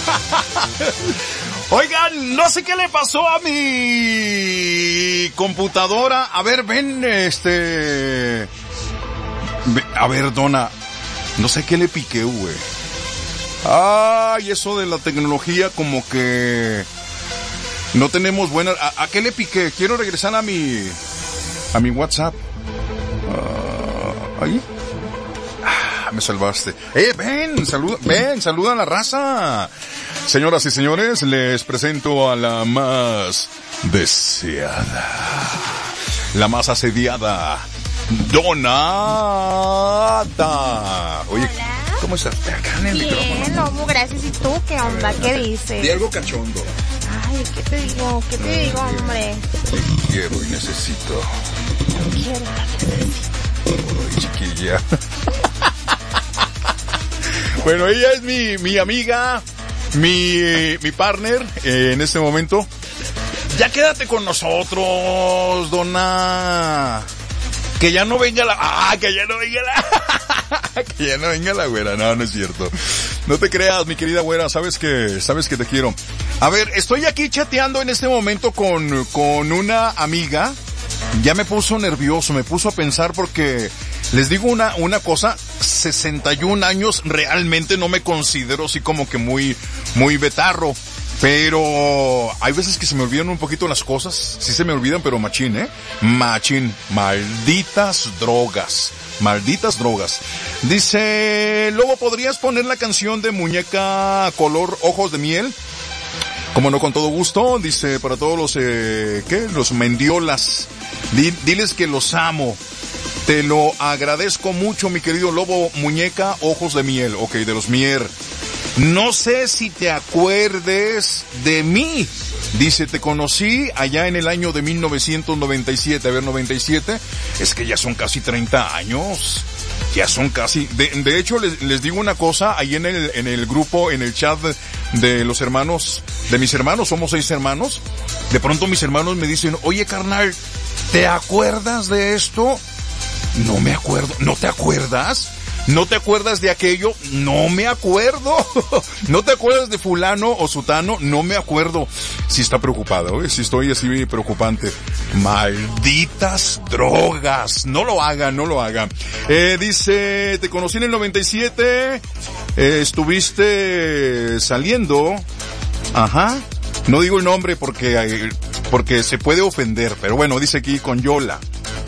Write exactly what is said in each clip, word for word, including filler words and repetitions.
Oigan, no sé qué le pasó a mi computadora. A ver, ven, este... A ver, Donna, no sé qué le piqué, güey. Ay, eso de la tecnología como que... No tenemos buena... ¿A, a qué le piqué? Quiero regresar a mi... A mi WhatsApp. Uh, ¿Ahí? Ah, me salvaste. Eh, ven, saluda, ven, saluda a la raza. Señoras y señores, les presento a la más deseada, la más asediada, Donata. Oye, hola. ¿Cómo estás? Acá en el Bien, micrófono. Lobo, gracias. ¿Y tú qué onda? ¿Qué dices? Di algo cachondo. Ay, ¿qué te digo? ¿Qué te digo, hombre? Te quiero y necesito. Quiero. Ay, chiquilla. Bueno, ella es mi, mi amiga, mi, mi partner eh, en este momento. Ya quédate con nosotros, Donna. Que ya no venga la... ¡Ah! Que ya no venga la... que ya no venga la güera. No, no es cierto. No te creas, mi querida güera. Sabes que, sabes que te quiero. A ver, estoy aquí chateando en este momento con, con una amiga. Ya me puso nervioso, me puso a pensar porque... Les digo una, una cosa, sesenta y un años, realmente no me considero así como que muy, muy betarro. Pero hay veces que se me olvidan un poquito las cosas. Sí se me olvidan, pero machín, ¿eh? Machín. Malditas drogas. Malditas drogas. Dice, Lobo, ¿podrías poner la canción de Muñeca color ojos de miel? Como no, con todo gusto. Dice, para todos los, eh, ¿qué? Los mendiolas. Di, diles que los amo. Te lo agradezco mucho, mi querido Lobo. Muñeca, ojos de miel. Ok, de los Mier. No sé si te acuerdes de mí. Dice, te conocí allá en el año de mil novecientos noventa y siete. A ver, noventa y siete. Es que ya son casi treinta años. Ya son casi... De, de hecho, les, les digo una cosa. Ahí en el, en el grupo, en el chat de los hermanos, de mis hermanos, somos seis hermanos. De pronto mis hermanos me dicen, oye, carnal, ¿te acuerdas de esto? No me acuerdo. ¿No te acuerdas? ¿No te acuerdas de aquello? No me acuerdo. ¿No te acuerdas de fulano o sutano? No me acuerdo. Sí está preocupado, ¿eh? Sí estoy así preocupante. Malditas drogas. No lo hagan, no lo hagan. Eh, dice, te conocí en el noventa y siete. Eh, estuviste saliendo. Ajá. No digo el nombre porque, porque se puede ofender. Pero bueno, dice aquí con Yola.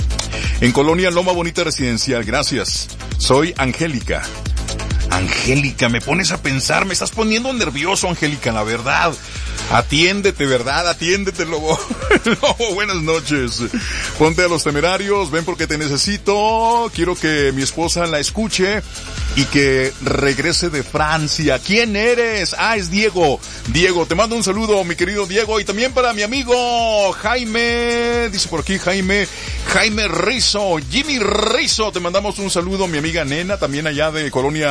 En Colonia Loma Bonita Residencial, gracias. Soy Angélica. Angélica, me pones a pensar, me estás poniendo nervioso, Angélica, la verdad. Atiéndete, ¿verdad? Atiéndete, Lobo. Lobo, buenas noches. Ponte a los temerarios, ven porque te necesito. Quiero que mi esposa la escuche y que regrese de Francia. ¿Quién eres? Ah, es Diego. Diego, te mando un saludo, mi querido Diego. Y también para mi amigo Jaime, dice por aquí Jaime, Jaime Rizo, Jimmy Rizo. Te mandamos un saludo, mi amiga Nena, también allá de Colonia